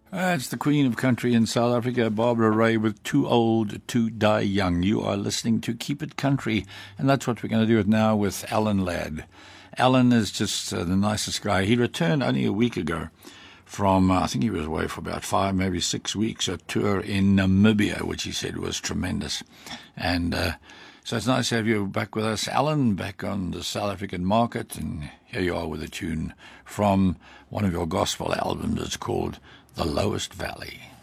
It's the Queen of Country in South Africa, Barbara Ray, with Too Old to Die Young. You are listening to Keep It Country, and that's what we're going to do it now with Alan Ladd. Alan is just the nicest guy. He returned only a week ago from, I think he was away for about 5, maybe 6 weeks, a tour in Namibia, which he said was tremendous. And so it's nice to have you back with us, Alan, back on the South African market. And here you are with a tune from one of your gospel albums. It's called The Lowest Valley.